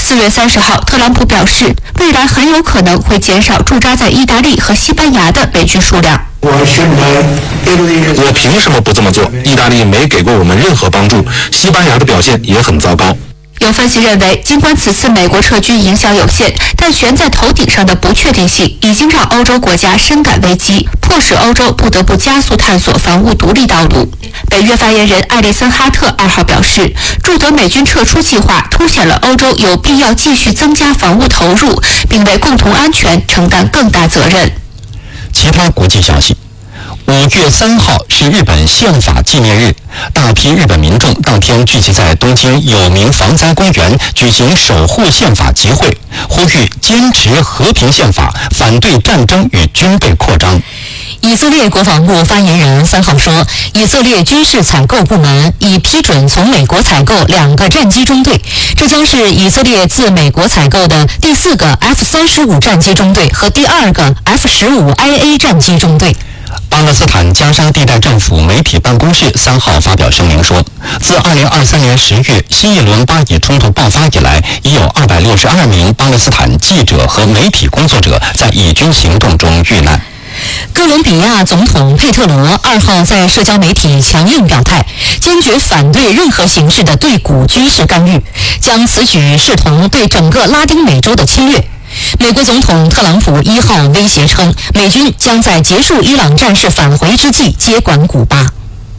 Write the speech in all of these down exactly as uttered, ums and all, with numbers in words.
四月三十号，特朗普表示，未来很有可能会减少驻扎在意大利和西班牙的美军数量。 我凭什么不这么做？意大利没给过我们任何帮助，西班牙的表现也很糟糕。 有分析认为，尽管此次美国撤军影响有限，但悬在头顶上的不确定性已经让欧洲国家深感危机，迫使欧洲不得不加速探索防务独立道路。北约发言人艾利森哈特二号表示，驻德美军撤出计划凸显了欧洲有必要继续增加防务投入，并为共同安全承担更大责任。 其他国际消息。五月三号是日本宪法纪念日，大批日本民众当天聚集在东京有名防灾公园举行守护宪法集会，呼吁坚持和平宪法，反对战争与军备扩张。 以色列国防部发言人三号说，以色列军事采购部门已批准从美国采购两个战机中队，这将是以色列自美国采购的第四个 F 三十五战机中队和第二个 F 十五 I A 战机中队。 巴勒斯坦加沙地带政府媒体办公室三号发表声明说，自二零二三年十月新一轮巴以冲突爆发以来，已有二百六十二名巴勒斯坦记者和媒体工作者在以军行动中遇难。 哥伦比亚总统佩特罗二号在社交媒体强硬表态，坚决反对任何形式的对古军事干预，将此举视同对整个拉丁美洲的侵略。美国总统特朗普一号威胁称，美军将在结束伊朗战事返回之际接管古巴。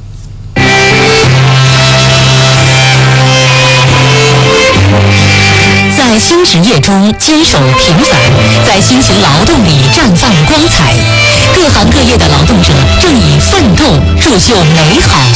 在新职业中坚守平凡，在辛勤劳动里绽放光彩。各行各业的劳动者正以奋斗铸就美好